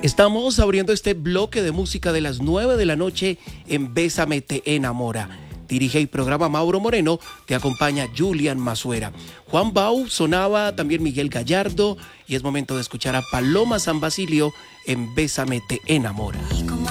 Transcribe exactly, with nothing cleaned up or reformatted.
Estamos abriendo este bloque de música de las nueve de la noche en Bésame te enamora. Dirige y programa Mauro Moreno, te acompaña Julian Mazuera. Juan Bau sonaba, también Miguel Gallardo, y es momento de escuchar a Paloma San Basilio en Bésame te enamora. Y como